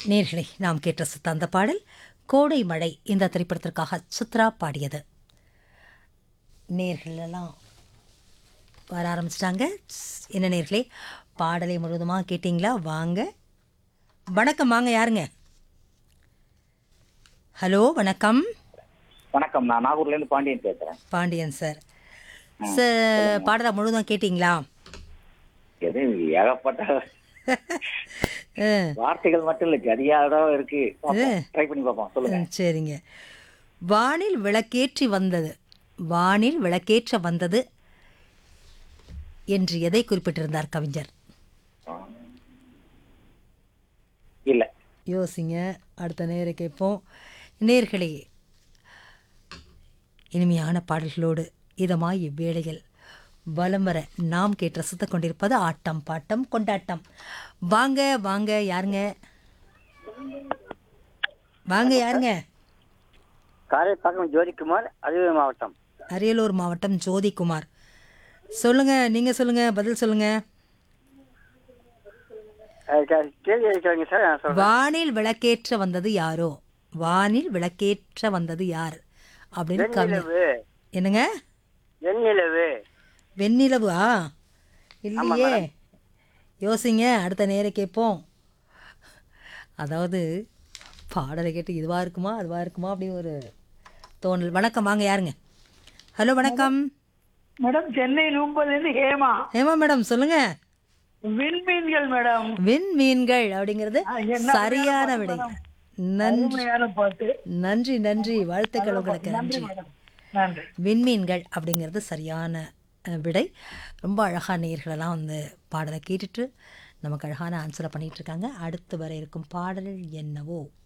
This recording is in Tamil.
நேர்களை நாம் கேட்ட அந்த பாடல் கோடை மழை இந்த திரைப்படத்திற்காக சித்ரா பாடியது. நேர்களெல்லாம் வர ஆரம்பிச்சிட்டாங்க. என்ன நேர்களே, பாடலை முழுவதுமாக கேட்டிங்களா? வாங்க. வணக்கம், வாங்க. யாருங்க? ஹலோ, வணக்கம். வணக்கம், நான் நாகூர்லேருந்து பாண்டியன் பேசுகிறேன். பாண்டியன் சார். சார், பாடலை முழுவதும் கேட்டிங்களா? எது ஏகப்பட்ட வார்த்தைகள் மட்டும் இல்லை, சரியாக இருக்கு. ட்ரை பண்ணி பார்ப்போம், சொல்லுங்க. சரிங்க. வானில் விளக்கேற்றி வந்தது, வானில் விளக்கேற்ற வந்தது என்று எதை குறிப்பிட்டிருந்தார் கவிஞர்? இல்லை, யோசிங்க. அடுத்த நேரம் கேட்போம். நேர்களே, இனிமையான பாடல்களோடு இதமாய் இவ்வேளையில் வலம் வர நாம் கேட்டு ரசித்துக் கொண்டிருப்பது ஆட்டம் பாட்டம் கொண்டாட்டம். வாங்க வாங்க. யாருங்க? வாங்க, யாருங்க? காரைப்பாக்கம் ஜோதிக்குமார், அரியலூர் மாவட்டம். அரியலூர் மாவட்டம் ஜோதிக்குமார். சொல்லுங்க, நீங்க சொல்லுங்க, பதில் சொல்லுங்க. கேள்வி கேட்குறீங்க சார், நான் சொல்றேன். வானில் விளக்கேற்ற வந்தது யாரோ? வானில் விளக்கேற்ற வந்தது யார் அப்படின்னு வெண்ணிலவு. என்னங்க? வெண்ணிலவு. வெண்ணிலவா? இல்லையே. யோசிங்க, அடுத்த நேரம் கேட்போம். அதாவது பாடலை கேட்டு இதுவாக இருக்குமா அதுவாக இருக்குமா அப்படின்னு ஒரு தோணல். வணக்கம், வாங்க. யாருங்க? ஹலோ, வணக்கம் மேடம். சென்னை நூம்பல்லேருந்து ஹேமா. ஹேமா மேடம், சொல்லுங்க. விண்மீன்கள் மேடம். விண்மீன்கள் அப்படிங்கிறது சரியான விடை. நன்றி, அருமையான பாட்டு. நன்றி நன்றி. வாழ்த்துக்கள் உங்களுக்கு. நன்றி நன்றி. மேடம், நன்றி. விண்மீன்கள் அப்படிங்கிறது சரியான விடை. ரொம்ப அழகான நேயர்களெல்லாம் வந்து பாடலை கேட்டுட்டு நமக்கு அழகான ஆன்சரை பண்ணிகிட்ருக்காங்க. அடுத்து வர இருக்கும் பாடல் என்னவோ?